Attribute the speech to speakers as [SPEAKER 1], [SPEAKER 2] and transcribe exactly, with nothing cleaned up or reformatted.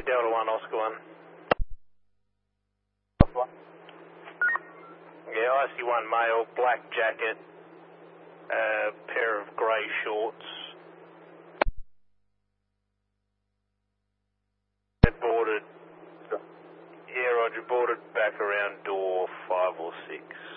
[SPEAKER 1] Delta one, Oscar one. Yeah, I C one male, black jacket, uh, pair of grey shorts. Boarded, yeah, Roger, boarded back around door five or six.